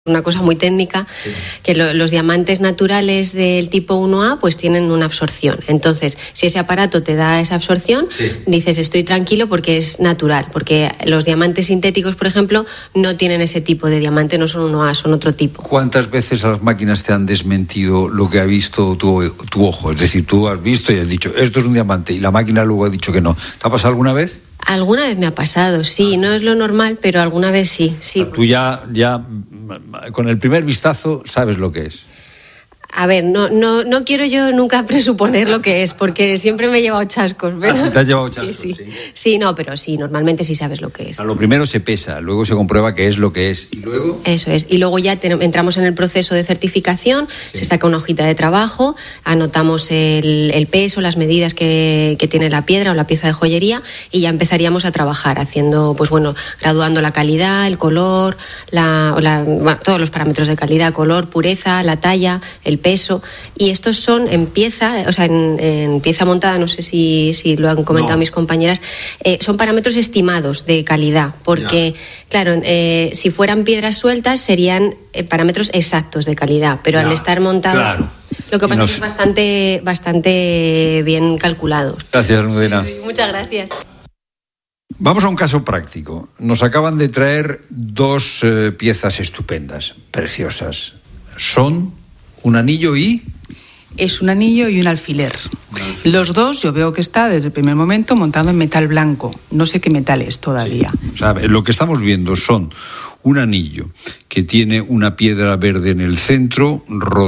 Una cosa muy técnica, que los diamantes naturales del tipo 1A pues tienen una absorción. Entonces, si ese aparato te da esa absorción, dices estoy tranquilo porque es natural, porque los diamantes sintéticos, por ejemplo, no tienen ese tipo de diamante, no son 1A, son otro tipo. ¿Cuántas veces las máquinas te han desmentido lo que ha visto tu ojo? Es decir, tú has visto y has dicho esto es un diamante y la máquina luego ha dicho que no. ¿Te ha pasado alguna vez? Alguna vez me ha pasado, sí, no es lo normal, pero alguna vez sí. Tú ya con el primer vistazo sabes lo que es. A ver, no quiero yo nunca presuponer lo que es, porque siempre me he llevado chascos. ¿Pero? ¿Sí te has llevado chascos? Sí, no, pero sí, normalmente sí sabes lo que es. Lo primero se pesa, luego se comprueba qué es lo que es. ¿Y luego? Eso es. Y luego ya entramos en el proceso de certificación, se saca una hojita de trabajo, anotamos el peso, las medidas que tiene la piedra o la pieza de joyería y ya empezaríamos a trabajar haciendo, pues bueno, graduando la calidad, el color, todos los parámetros de calidad, color, pureza, la talla, el peso, y estos son en pieza, o sea, en pieza montada, no sé si lo han comentado mis compañeras, son parámetros estimados de calidad, porque, claro, si fueran piedras sueltas serían parámetros exactos de calidad, pero al estar montado, lo que pasa es que es bastante bien calculado. Gracias, Almudena. Muchas gracias. Vamos a un caso práctico. Nos acaban de traer dos piezas estupendas, preciosas. Son un anillo y... Es un anillo y un alfiler. Los dos yo veo que está desde el primer momento montado en metal blanco. No sé qué metal es todavía. Sí. O sea, lo que estamos viendo son un anillo que tiene una piedra verde en el centro,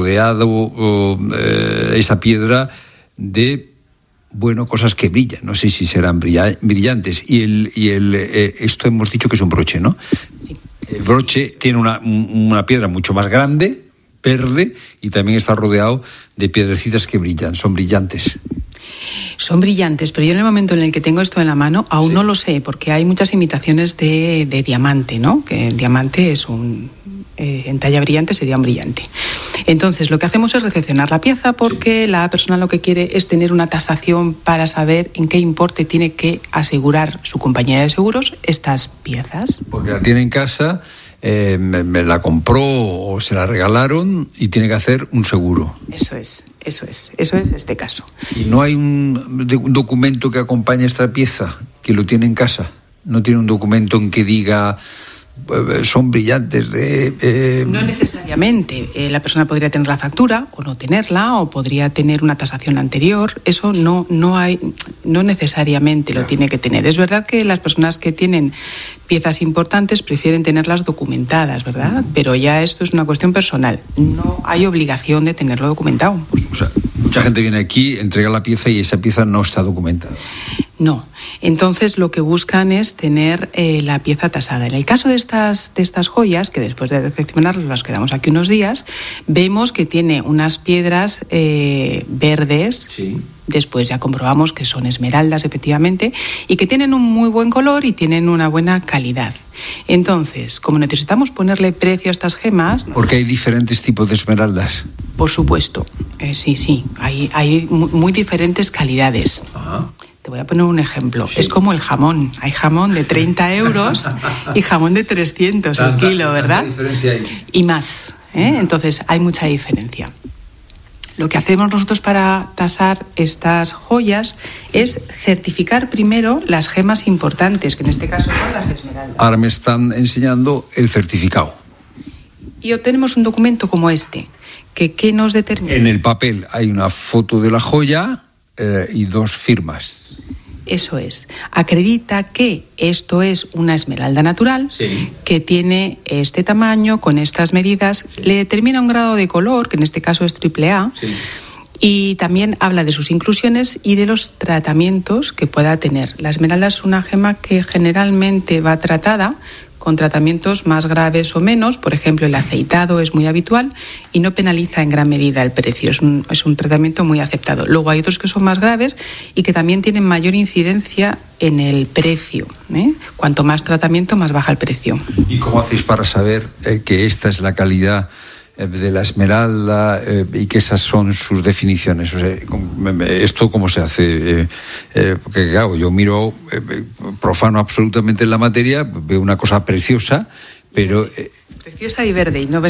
rodeado esa piedra de... Bueno, cosas que brillan, no sé si serán brillantes. Y esto hemos dicho que es un broche, ¿no? Sí. El broche tiene una piedra mucho más grande, verde, y también está rodeado de piedrecitas que brillan, son brillantes. Son brillantes, pero yo en el momento en el que tengo esto en la mano aún no lo sé, porque hay muchas imitaciones de diamante, ¿no? Que el diamante es en talla brillante sería un brillante. Entonces, lo que hacemos es recepcionar la pieza porque la persona lo que quiere es tener una tasación para saber en qué importe tiene que asegurar su compañía de seguros estas piezas. Porque la tiene en casa, me la compró o se la regalaron y tiene que hacer un seguro. Eso es este caso. ¿Y no hay un documento que acompañe esta pieza, que lo tiene en casa? ¿No tiene un documento en que diga... son brillantes No necesariamente. La persona podría tener la factura o no tenerla, o podría tener una tasación anterior. Eso no necesariamente lo tiene que tener. Es verdad que las personas que tienen piezas importantes prefieren tenerlas documentadas, ¿verdad? Pero ya esto es una cuestión personal. No hay obligación de tenerlo documentado. O sea, mucha gente viene aquí, entrega la pieza y esa pieza no está documentada. No. Entonces lo que buscan es tener la pieza tasada. En el caso de estas joyas, que después de recepcionarlas las quedamos aquí unos días, vemos que tiene unas piedras verdes. Sí. Después ya comprobamos que son esmeraldas, efectivamente, y que tienen un muy buen color y tienen una buena calidad. Entonces, como necesitamos ponerle precio a estas gemas... Porque hay diferentes tipos de esmeraldas. Por supuesto, sí. Hay muy diferentes calidades. Ajá. Te voy a poner un ejemplo. Sí. Es como el jamón. Hay jamón de 30 euros y jamón de 300 el kilo, ¿verdad? Diferencia hay. Y más. Entonces, hay mucha diferencia. Lo que hacemos nosotros para tasar estas joyas es certificar primero las gemas importantes, que en este caso son las esmeraldas. Ahora me están enseñando el certificado. Y obtenemos un documento como este, que nos determina... En el papel hay una foto de la joya y dos firmas. Eso es. Acredita que esto es una esmeralda natural, sí, que tiene este tamaño, con estas medidas, sí, le determina un grado de color, que en este caso es AAA, sí, y también habla de sus inclusiones y de los tratamientos que pueda tener. La esmeralda es una gema que generalmente va tratada con tratamientos más graves o menos. Por ejemplo, el aceitado es muy habitual y no penaliza en gran medida el precio. Es un tratamiento muy aceptado. Luego hay otros que son más graves y que también tienen mayor incidencia en el precio. Cuanto más tratamiento, más baja el precio. ¿Y cómo hacéis para saber que esta es la calidad de la esmeralda y que esas son sus definiciones? O sea, ¿esto cómo se hace? Porque claro, yo miro profano absolutamente en la materia, veo una cosa preciosa, pero... Preciosa y verde, y no ves